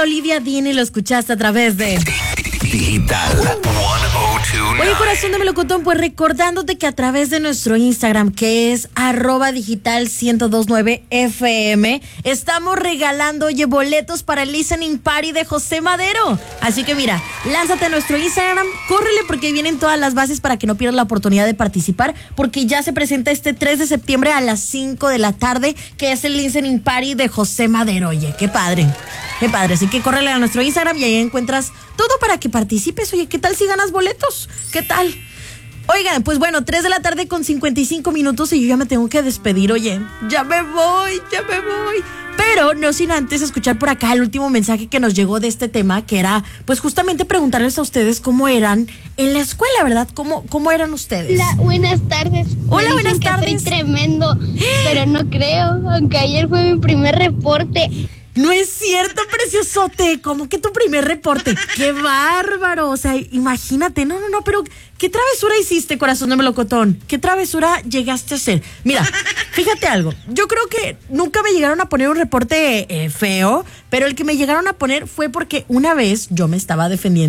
Olivia Dean y lo escuchaste a través de Digital 1029. Oye, corazón de melocotón, pues recordándote que a través de nuestro Instagram, que es @digital1029fm, estamos regalando, boletos para el Listening Party de José Madero. Así que mira, lánzate a nuestro Instagram, córrele porque vienen todas las bases para que no pierdas la oportunidad de participar, porque ya se presenta este 3 de septiembre a las 5 de la tarde, que es el Listening Party de José Madero. Oye, qué padre. Qué padre, así que córrele a nuestro Instagram y ahí encuentras todo para que participes. Oye, ¿qué tal si ganas boletos? ¿Qué tal? Oigan, pues bueno, 3 de la tarde con 55 minutos y yo ya me tengo que despedir. Oye, ya me voy. Pero no sin antes escuchar por acá el último mensaje que nos llegó de este tema, que era pues justamente preguntarles a ustedes cómo eran en la escuela, ¿verdad? ¿Cómo eran ustedes? Hola, buenas tardes. Hola, buenas que tardes. Estoy tremendo, pero no creo, aunque ayer fue mi primer reporte. No es cierto, preciosote. ¿Cómo que tu primer reporte? ¡Qué bárbaro! O sea, imagínate. No, pero ¿qué travesura hiciste, corazón de melocotón? ¿Qué travesura llegaste a hacer? Mira, fíjate algo. Yo creo que nunca me llegaron a poner un reporte feo, pero el que me llegaron a poner fue porque una vez yo me estaba defendiendo